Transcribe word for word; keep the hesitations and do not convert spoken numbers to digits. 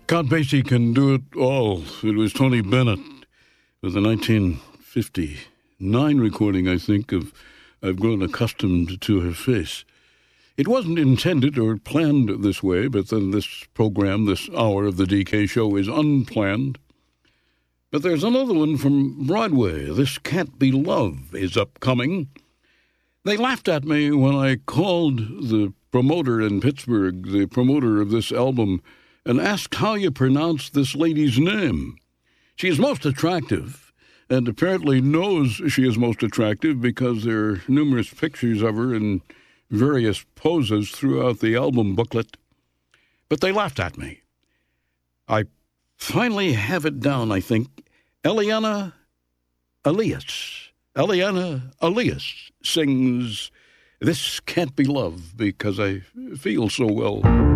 Count Basie can do it all. It was Tony Bennett with a nineteen fifty-nine recording, I think, of I've Grown Accustomed to Her Face. It wasn't intended or planned this way, but then this program, this hour of the D K Show, is unplanned. But there's another one from Broadway. This Can't Be Love is upcoming. They laughed at me when I called the promoter in Pittsburgh, the promoter of this album, and asked how you pronounce this lady's name. She is most attractive, and apparently knows she is most attractive because there are numerous pictures of her in various poses throughout the album booklet. But they laughed at me. I finally have it down, I think. Eliana Elias. Eliana Elias sings This Can't Be Love because I feel so well.